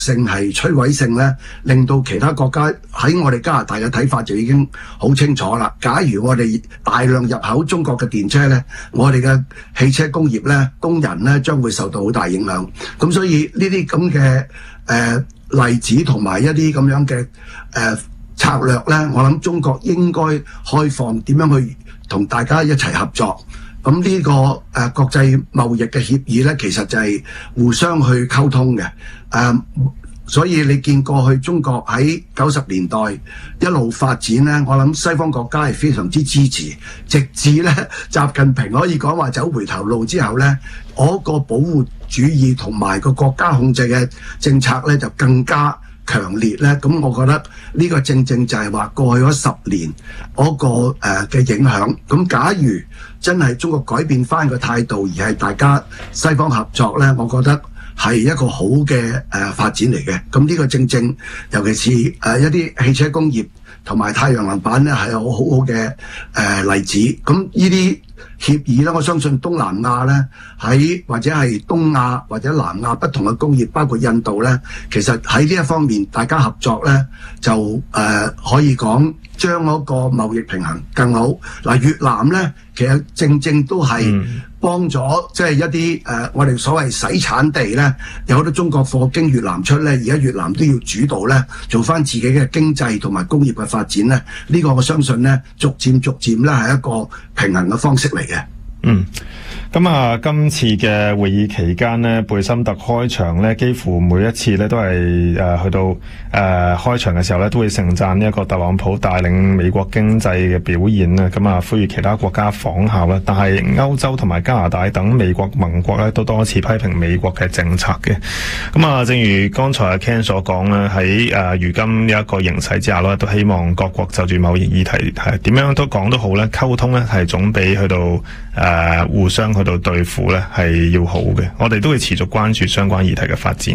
性係摧毀性咧，令到其他國家喺我哋加拿大嘅睇法就已經好清楚啦。假如我哋大量入口中國嘅電車咧，我哋嘅汽車工業咧，工人咧將會受到好大影響。咁所以呢啲咁嘅例子同埋一啲咁樣嘅策略咧，我諗中國應該開放點樣去同大家一齊合作。咁呢個國際貿易嘅協議咧，其實就係互相去溝通嘅。所以你見過去中國喺90年代一路發展咧，我諗西方國家係非常之支持，直至咧習近平可以講話走回頭路之後咧，嗰個保護主義同埋個國家控制嘅政策咧就更加強烈咧。咁我覺得呢個正正就係話過去嗰10年嗰個嘅影響。咁假如真係中國改變翻個態度，而係大家西方合作咧，我覺得係一個好嘅發展嚟嘅。咁呢個正正尤其是一啲汽車工業同埋太陽能板咧，係有好好嘅例子。咁呢啲協議咧，我相信東南亞咧喺或者係東亞或者南亞不同嘅工業，包括印度咧，其實喺呢一方面大家合作咧，就可以講將嗰個貿易平衡更好。嗱，越南咧其實正正都係幫咗即係一啲我哋所謂洗產地咧，有好多中國貨經越南出咧，而家越南都要主導咧，做翻自己嘅經濟同埋工業嘅發展咧。呢個我相信咧，逐漸咧係一個平衡嘅方式嚟嘅。 咁啊，今次嘅會議期間呢，貝森特開場呢，幾乎每一次呢都係去到開場嘅時候呢，都會盛讚呢一個特朗普帶領美國經濟嘅表現啦。咁啊，呼籲其他國家仿效啦。但係歐洲同埋加拿大等美國盟國呢，都多次批評美國嘅政策嘅。咁啊，正如剛才阿 Ken 所講呢，喺如今呢一個形勢之下呢，都希望各國就住貿易議題係點樣都講都好呢，溝通呢係總比去到互相去到對付咧係要好嘅。我哋都會持續關注相關議題嘅發展。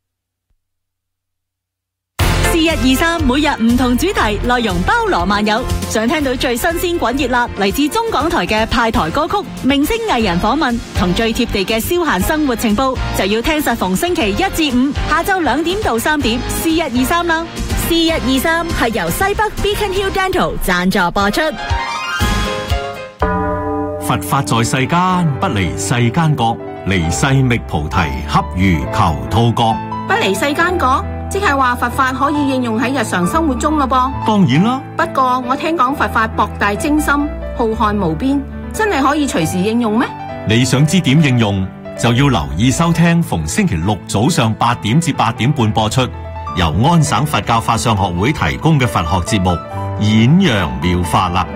C123每日唔同主題，內容包羅萬有。想聽到最新鮮滾熱辣嚟自中港台嘅派台歌曲、明星藝人訪問同最貼地嘅消閒生活情報，就要聽實逢星期1至5下晝2點到3點 C123 啦。C123係由西北 Beacon Hill Dental 贊助播出。 佛法在世間，不離世間覺，離世覓菩提，恰如求兔角。 不離世間覺，即係話佛法可以應用喺日常生活中咯噃。 當然啦， 不過我聽講佛法博大精深，浩瀚無邊，真係可以隨時應用咩？ 你想知點應用，就要留意收聽逢星期六早上8點至8點半播出，由安省佛教法相學會提供嘅佛學節目《演揚妙法》啦。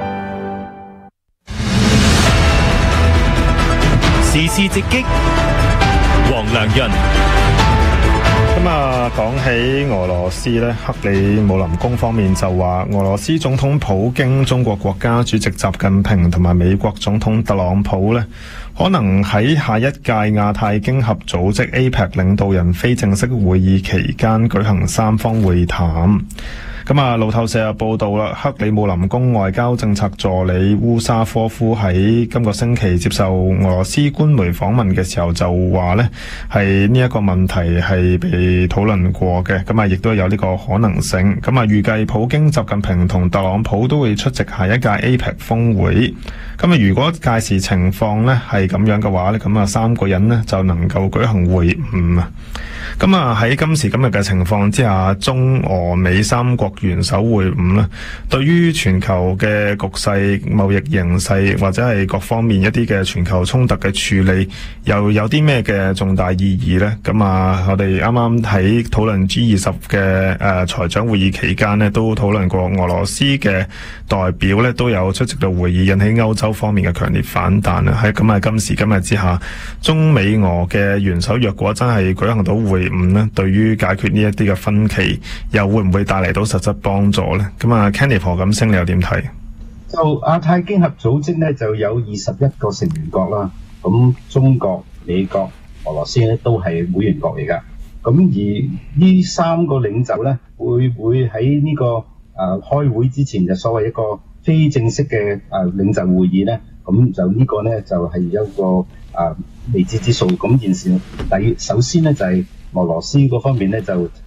時事直擊，黃良潤。 咁啊，講起俄羅斯呢，克里姆林宮方面就話，俄羅斯總統普京、中國國家主席習近平同埋美國總統特朗普呢，可能喺下一屆亞太經合組織 APEC 領導人非正式會議期間舉行三方會談。咁啊，路透社又報道啦，克里姆林宮外交政策助理烏沙科夫喺今個星期接受俄羅斯官媒訪問嘅時候就話呢，係呢一個問題係被討論過嘅，咁啊亦都有呢個可能性。咁啊，預計普京、習近平同特朗普都會出席下一屆 APEC 峰會。咁啊，如果屆時情況呢係咁樣嘅話呢，咁啊三個人呢就能夠舉行會晤啊。咁啊喺今時今日嘅情況之下，中俄美三國元首會晤啦，對於全球嘅局勢、貿易形勢或者係各方面一啲嘅全球衝突嘅處理，又有啲咩嘅重大意義呢？咁啊，我哋啱啱喺討論 G20 嘅財長會議期間呢，都討論過俄羅斯嘅代表呢都有出席到會議，引起歐洲方面嘅強烈反彈啊！喺咁啊今時今日之下，中美俄嘅元首若果真係舉行到會晤呢，對於解決呢一啲嘅分歧，又會唔會帶嚟到實質幫助呢？咁啊 Kenny 何錦星你又點睇？ 就亞太經合組織呢，就有21個成員國啦，咁中國、美國、俄羅斯呢都係會員國嚟噶。咁而呢三個領袖呢，會喺呢個開會之前就所謂一個非正式嘅領袖會議呢，咁就呢個呢，就係一個未知之數。咁現時首先呢，就係俄羅斯嗰方面呢，就